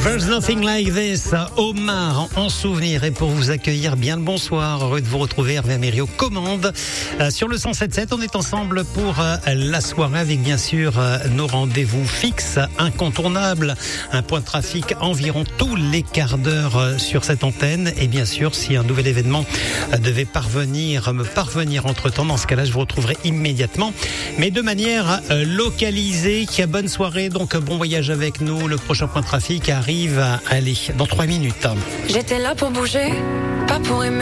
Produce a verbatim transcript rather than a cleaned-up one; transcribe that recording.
There's Nothing Like This, Omar en souvenir. Et pour vous accueillir, bien le bonsoir, heureux de vous retrouver, Hervé Améry aux commandes. Euh, sur le cent sept sept, on est ensemble pour euh, la soirée avec bien sûr euh, nos rendez-vous fixes, incontournables. Un point de trafic environ tous les quarts d'heure euh, sur cette antenne. Et bien sûr, si un nouvel événement euh, devait parvenir, me parvenir entre temps, dans ce cas-là, je vous retrouverai immédiatement. Mais de manière euh, localisée. Bonne soirée, donc bon voyage avec nous. Le prochain point de trafic arrive, allez, dans trois minutes. J'étais là pour bouger, pas pour aimer.